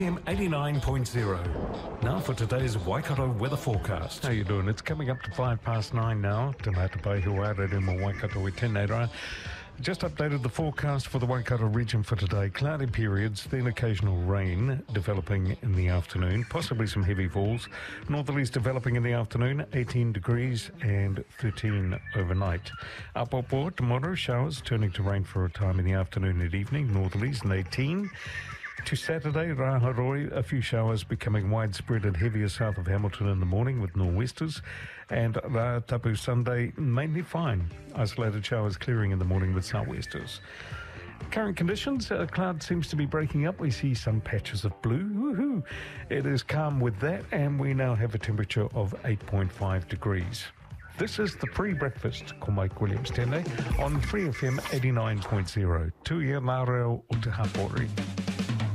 FM 89.0. Now for today's Waikato weather forecast. How you doing? It's coming up to 9:05 now. Tēnā te pai hua re mo Waikato i tēnei rā. Just updated the forecast for the Waikato region for today. Cloudy periods, then occasional rain developing in the afternoon, possibly some heavy falls. Northerlies developing in the afternoon, 18 degrees and 13 overnight. Upward tomorrow, showers turning to rain for a time in the afternoon and evening. Northerlies and 18. To Saturday, Raharoi, a few showers becoming widespread and heavier south of Hamilton in the morning with nor'westers. And Ratapu Sunday, mainly fine. Isolated showers clearing in the morning with sou'westers. Current conditions, a cloud seems to be breaking up. We see some patches of blue. Woohoo! It is calm with that, and we now have a temperature of 8.5 degrees. This is the pre-breakfast, ko Mike Williams tēnei, on Free FM 89.0. Tuia Māreo o Te Hapori.